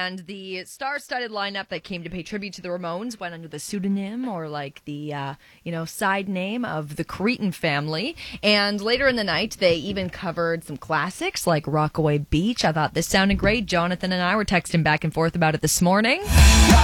and the star-studded lineup that came to pay tribute to the Ramones went under the pseudonym or like the side name of the Cretin family. And later in the night, they even covered some classics like Rockaway Beach. I thought this sounded great. Jonathan and I were texting back and forth about it this morning.